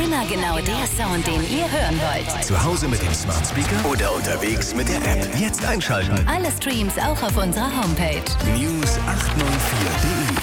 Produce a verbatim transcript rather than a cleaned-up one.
Immer genau der Sound, den ihr hören wollt. Zu Hause mit dem Smart Speaker oder unterwegs mit der App. Jetzt einschalten. Alle Streams auch auf unserer Homepage. News acht neun vier punkt de